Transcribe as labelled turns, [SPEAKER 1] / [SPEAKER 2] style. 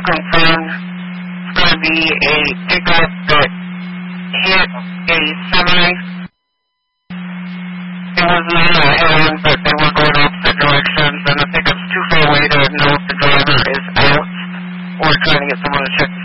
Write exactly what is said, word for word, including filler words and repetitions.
[SPEAKER 1] confirm it's going to be a pickup that hit a semi. It was not a head-on, but they were going opposite directions, and the pickup's too far away to know if the driver is out or trying to get someone to check